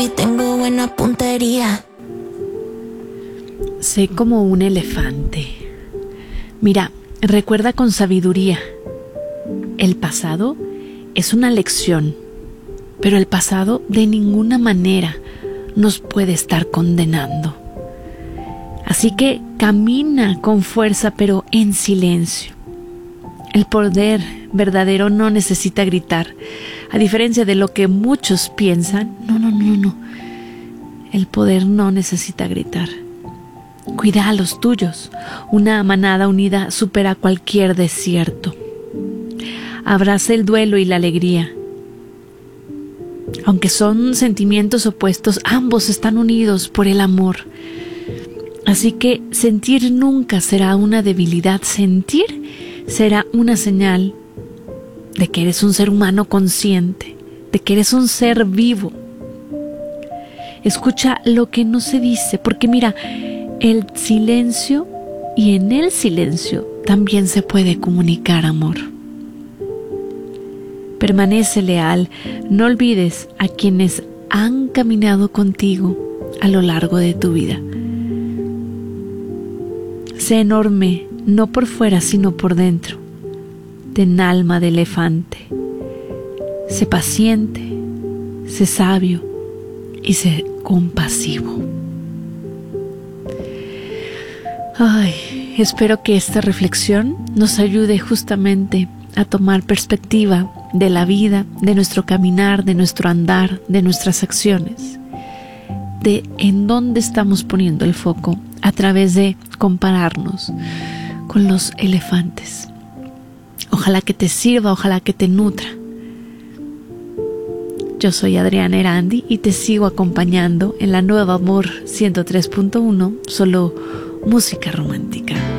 y tengo buena puntería. Sé como un elefante. Mira, recuerda con sabiduría. El pasado es una lección, pero el pasado de ninguna manera nos puede estar condenando. Así que camina con fuerza, pero en silencio. El poder verdadero no necesita gritar. A diferencia de lo que muchos piensan, no. El poder no necesita gritar. Cuida a los tuyos. Una manada unida supera cualquier desierto. Abraza el duelo y la alegría. Aunque son sentimientos opuestos, ambos están unidos por el amor. Así que sentir nunca será una debilidad. Sentir será una señal de que eres un ser humano consciente, de que eres un ser vivo. Escucha lo que no se dice, porque mira, el silencio, y en el silencio también se puede comunicar amor. Permanece leal, no olvides a quienes han caminado contigo a lo largo de tu vida. Sé enorme, no por fuera, sino por dentro. Ten alma de elefante. Sé paciente, sé sabio y sé compasivo. Espero que esta reflexión nos ayude justamente a tomar perspectiva de la vida, de nuestro caminar, de nuestro andar, de nuestras acciones, de en dónde estamos poniendo el foco a través de compararnos con los elefantes. Ojalá que te sirva, ojalá que te nutra. Yo soy Adriana Erandi y te sigo acompañando en la Nueva Amor 103.1, solo música romántica.